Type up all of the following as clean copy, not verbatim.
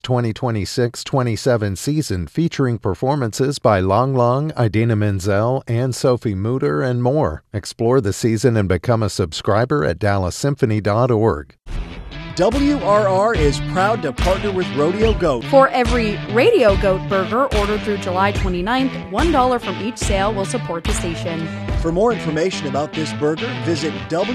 2026-27 season featuring performances by Lang Lang, Idina Menzel, and Sophie Mutter, and more. Explore the season and become a subscriber at DallasSymphony.org. WRR is proud to partner with Rodeo Goat. For every Radio Goat burger ordered through July 29th, $1 from each sale will support the station. For more information about this burger, visit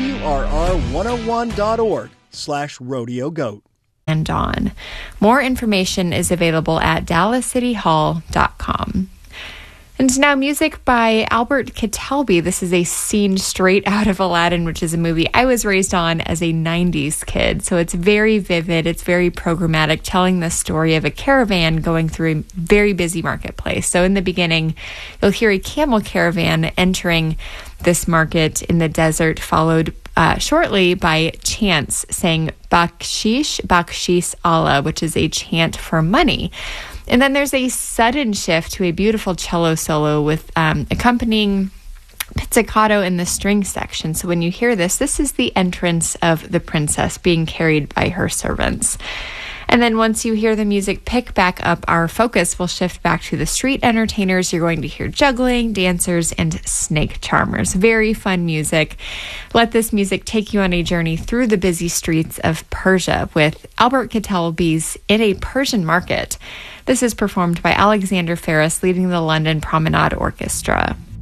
WRR101.org/Rodeo Goat. And on. More information is available at DallasCityHall.com. And now music by Albert Kitelby. This is a scene straight out of Aladdin, which is a movie I was raised on as a 90s kid. So it's very vivid. It's very programmatic, telling the story of a caravan going through a very busy marketplace. So in the beginning, you'll hear a camel caravan entering this market in the desert, followed shortly by chants saying Bakshish, Bakshish Allah, which is a chant for money. And then there's a sudden shift to a beautiful cello solo with accompanying pizzicato in the string section. So when you hear this, this is the entrance of the princess being carried by her servants. And then once you hear the music pick back up, our focus will shift back to the street entertainers. You're going to hear juggling, dancers, and snake charmers. Very fun music. Let this music take you on a journey through the busy streets of Persia with Albert Kitelby's In a Persian Market. This is performed by Alexander Ferris, leading the London Promenade Orchestra.